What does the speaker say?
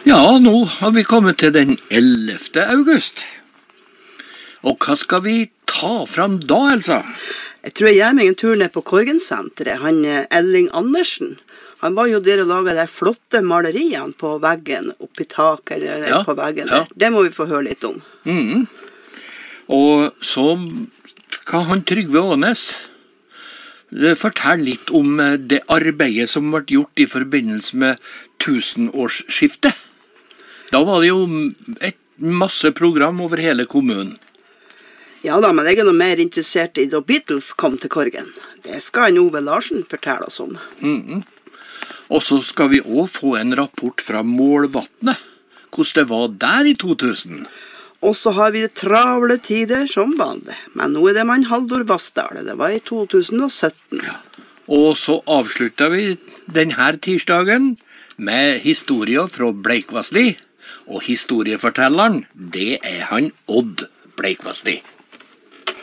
Ja, nå har vi kommet til den 11. august. Og hva skal vi ta fram da, Elsa? Jeg tror jeg gjør meg en tur ned på Korgensenteret. Han Elling Andersen, han var jo der og laget de flotte maleriene på veggen, oppi taket eller på veggen der. Det må vi få høre litt om. Og så kan han Trygve Ånes fortelle litt om det arbeidet som ble gjort i forbindelse med tusenårsskiftet. Da var det jo et masse program over hele kommunen. Ja da, men jeg er noe mer interessert i da Beatles kom til Korgen. Det skal en Ove Larsen fortelle oss om. Og så skal vi også få en rapport fra Målvatnet, hvordan det var der i 2000. Og så har vi travle tider som vanlig. Men nå er det mann Haldor Vassdal. Det var i 2017. Ja. Og så avslutta vi denne tirsdagen med historier fra Bleikvassli. Og historiefortelleren, det er han Odd Bleikvassli.